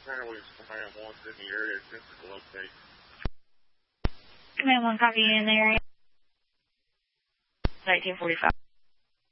apparently Command 1's in the area, attempting to locate. Command 1, copy in the area. 1945.